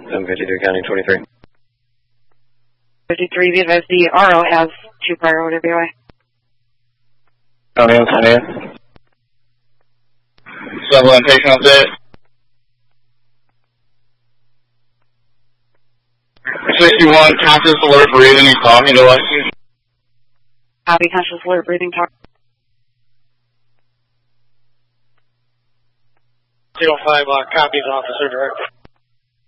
753 County 23. 53, be advised the RO has 2 prior OWI. County on 7-1 patient update. 61, conscious alert breathing and talking devices. Copy, conscious alert breathing talk. 05, copies, officer director.